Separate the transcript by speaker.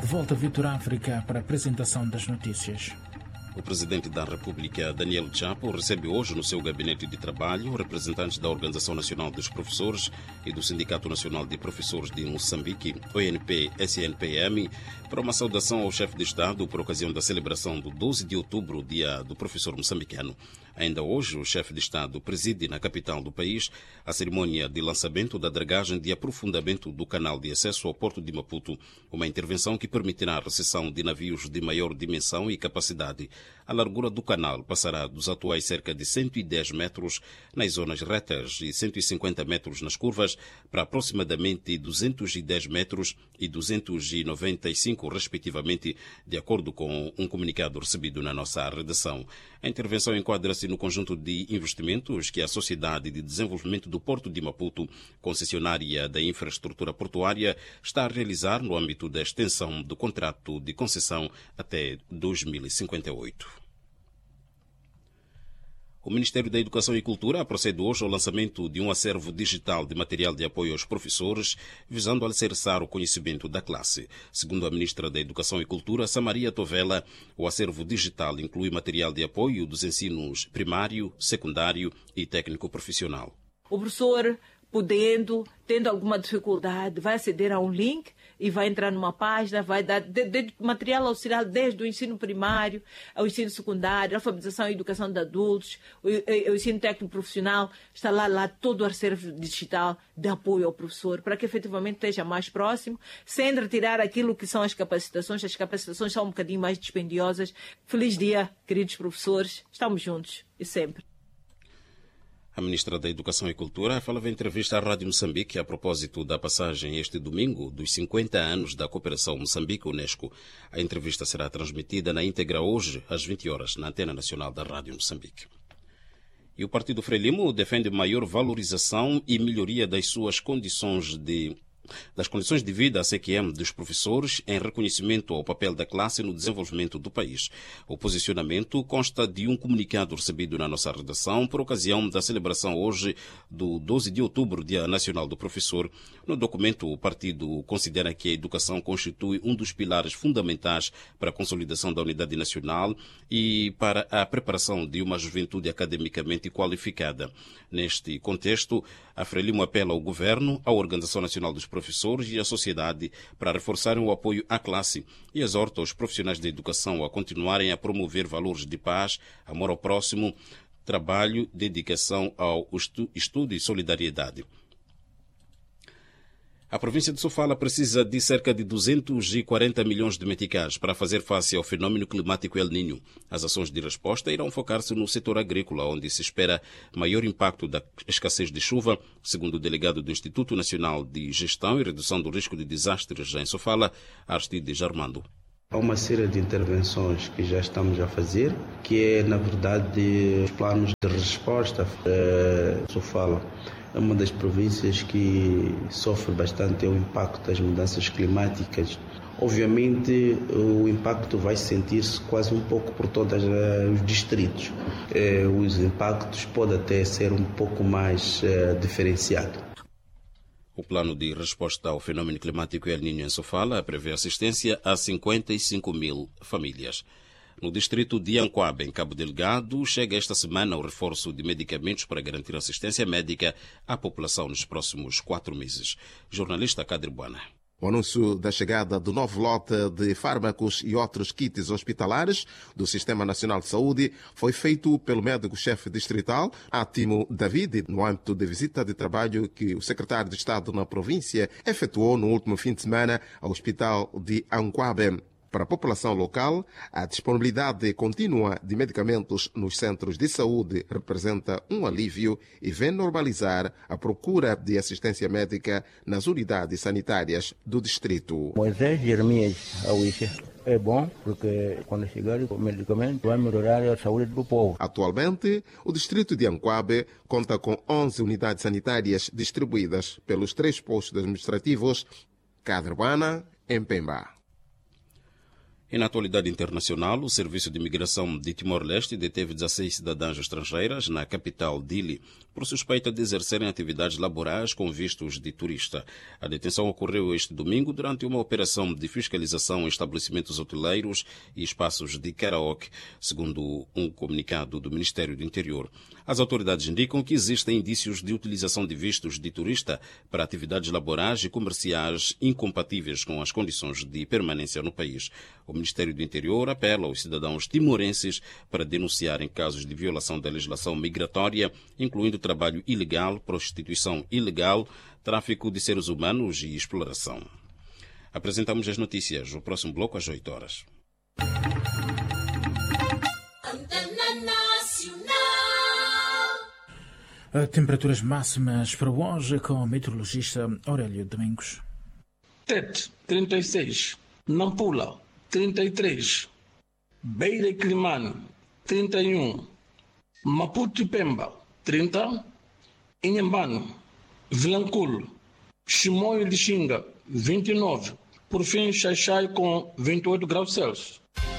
Speaker 1: volta Vitor África para a apresentação das notícias.
Speaker 2: O presidente da República, Daniel Chapo, recebe hoje no seu gabinete de trabalho representantes da Organização Nacional dos Professores e do Sindicato Nacional de Professores de Moçambique, ONP-SNPM, para uma saudação ao chefe de Estado por ocasião da celebração do 12 de outubro, Dia do Professor Moçambicano. Ainda hoje, o chefe de Estado preside na capital do país a cerimônia de lançamento da dragagem de aprofundamento do canal de acesso ao porto de Maputo, uma intervenção que permitirá a recepção de navios de maior dimensão e capacidade. A largura do canal passará dos atuais cerca de 110 metros nas zonas retas e 150 metros nas curvas para aproximadamente 210 metros e 295, respectivamente, de acordo com um comunicado recebido na nossa redação. A intervenção enquadra-se no conjunto de investimentos que a Sociedade de Desenvolvimento do Porto de Maputo, concessionária da infraestrutura portuária, está a realizar no âmbito da extensão do contrato de concessão até 2058. O Ministério da Educação e Cultura procede hoje ao lançamento de um acervo digital de material de apoio aos professores, visando alicerçar o conhecimento da classe. Segundo a Ministra da Educação e Cultura, Samaria Tovela, o acervo digital inclui material de apoio dos ensinos primário, secundário e técnico-profissional.
Speaker 3: O professor, tendo alguma dificuldade, vai aceder a um link e vai entrar numa página, vai dar material auxiliar desde o ensino primário ao ensino secundário, alfabetização e educação de adultos, o ensino técnico profissional, está lá todo o acervo digital de apoio ao professor, para que efetivamente esteja mais próximo, sem retirar aquilo que são as capacitações são um bocadinho mais dispendiosas. Feliz dia, queridos professores, estamos juntos e sempre.
Speaker 2: A Ministra da Educação e Cultura falava em entrevista à Rádio Moçambique a propósito da passagem este domingo dos 50 anos da cooperação Moçambique-Unesco. A entrevista será transmitida na íntegra hoje, às 20 horas, na Antena Nacional da Rádio Moçambique. E o Partido Frelimo defende maior valorização e melhoria das condições de vida, a CQM, dos professores em reconhecimento ao papel da classe no desenvolvimento do país. O posicionamento consta de um comunicado recebido na nossa redação por ocasião da celebração hoje do 12 de outubro, Dia Nacional do Professor. No documento, o partido considera que a educação constitui um dos pilares fundamentais para a consolidação da unidade nacional e para a preparação de uma juventude academicamente qualificada. Neste contexto, a Frelimo apela ao Governo, à Organização Nacional dos Professores e à sociedade para reforçarem o apoio à classe e exorta os profissionais da educação a continuarem a promover valores de paz, amor ao próximo, trabalho, dedicação ao estudo e solidariedade. A província de Sofala precisa de cerca de 240 milhões de meticais para fazer face ao fenômeno climático El Niño. As ações de resposta irão focar-se no setor agrícola, onde se espera maior impacto da escassez de chuva, segundo o delegado do Instituto Nacional de Gestão e Redução do Risco de Desastres em Sofala, Aristides Armando.
Speaker 4: Há uma série de intervenções que já estamos a fazer, que é, na verdade, os planos de resposta. Sofala é uma das províncias que sofre bastante o impacto das mudanças climáticas. Obviamente, o impacto vai sentir-se quase um pouco por todos os distritos. Os impactos podem até ser um pouco mais diferenciados.
Speaker 2: O plano de resposta ao fenômeno climático El Niño em Sofala prevê assistência a 55 mil famílias. No distrito de Anquabe, em Cabo Delgado, chega esta semana o reforço de medicamentos para garantir assistência médica à população nos próximos 4 meses. Jornalista Kadir Buana.
Speaker 5: O anúncio da chegada do novo lote de fármacos e outros kits hospitalares do Sistema Nacional de Saúde foi feito pelo médico-chefe distrital, Átimo David, no âmbito de visita de trabalho que o secretário de Estado na província efetuou no último fim de semana ao Hospital de Anquabe. Para a população local, a disponibilidade contínua de medicamentos nos centros de saúde representa um alívio e vem normalizar a procura de assistência médica nas unidades sanitárias do distrito.
Speaker 6: Moisés Jeremias Awiche. É bom porque quando chegar o medicamento vai melhorar a saúde do povo.
Speaker 5: Atualmente, o distrito de Anquabe conta com 11 unidades sanitárias distribuídas pelos 3 postos administrativos Cadrebana, em Pemba.
Speaker 2: E na atualidade internacional, o Serviço de Imigração de Timor-Leste deteve 16 cidadãs estrangeiras na capital Dili por suspeita de exercerem atividades laborais com vistos de turista. A detenção ocorreu este domingo durante uma operação de fiscalização em estabelecimentos hoteleiros e espaços de karaoke, segundo um comunicado do Ministério do Interior. As autoridades indicam que existem indícios de utilização de vistos de turista para atividades laborais e comerciais incompatíveis com as condições de permanência no país. O Ministério do Interior apela aos cidadãos timorenses para denunciarem casos de violação da legislação migratória, incluindo trabalho ilegal, prostituição ilegal, tráfico de seres humanos e exploração. Apresentamos as notícias. O próximo bloco às 8 horas.
Speaker 1: Temperaturas máximas para hoje com o meteorologista Aurélio Domingos.
Speaker 7: Tete, 36. Nampula, 33. Beira e Climane, 31. Maputo e Pemba, 30. Inhambane, Vilanculo, Chimoio de Xinga, 29. Por fim, Xaixai com 28 graus Celsius.